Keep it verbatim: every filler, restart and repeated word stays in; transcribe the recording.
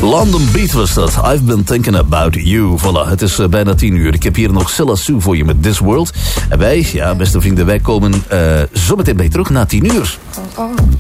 London Beat was dat. I've been thinking about you. Voilà, het is uh, bijna tien uur. Ik heb hier nog Silla Sue voor je met This World. En wij, ja, beste vrienden, wij komen uh, zometeen bij terug na tien uur. Oh, oh.